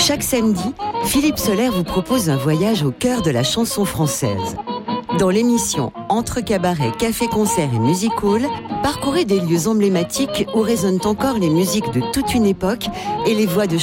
Chaque samedi, Philippe Soler vous propose un voyage au cœur de la chanson française. Dans l'émission Entre cabaret, café-concert et music hall, parcourez des lieux emblématiques où résonnent encore les musiques de toute une époque et les voix de